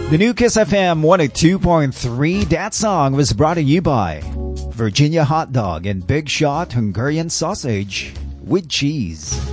The new Kiss FM 102.3, that song was brought to you by Virginia Hot Dog and Big Shot Hungarian Sausage with cheese.